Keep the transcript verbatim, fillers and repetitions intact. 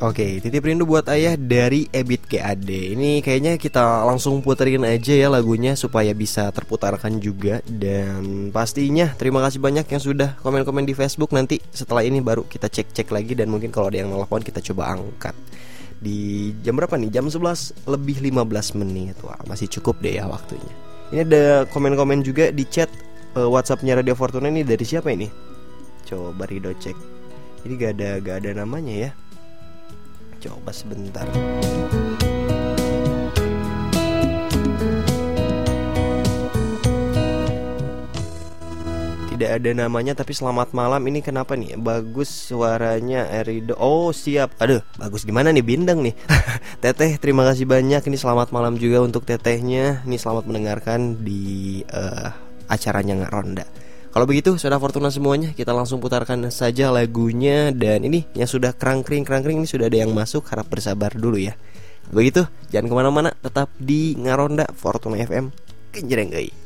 Oke, titip rindu buat ayah dari Ebit G A D. Ini kayaknya kita langsung puterin aja ya lagunya supaya bisa terputarkan juga. Dan pastinya terima kasih banyak yang sudah komen-komen di Facebook. Nanti setelah ini baru kita cek-cek lagi. Dan mungkin kalau ada yang nelfon kita coba angkat. Di jam berapa nih? Jam sebelas lebih lima belas menit. Wah, masih cukup deh ya waktunya. Ini ada komen-komen juga di chat uh, WhatsAppnya Radio Fortuna. Ini dari siapa ini? Coba Rido cek. Ini gak ada, gak ada namanya ya. Coba sebentar. Tidak ada namanya tapi selamat malam. Ini kenapa nih? Bagus suaranya Erido. Oh siap. Aduh bagus gimana nih bindeng nih. Teteh terima kasih banyak. Ini selamat malam juga untuk tetehnya. Ini selamat mendengarkan di uh, acaranya Ngaronda. Kalau begitu Saudara Fortuna semuanya, kita langsung putarkan saja lagunya. Dan ini yang sudah kerangkring-kerangkring ini sudah ada yang masuk, harap bersabar dulu ya. Begitu, jangan kemana-mana, tetap di Ngaronda Fortuna F M Kenjerenggai.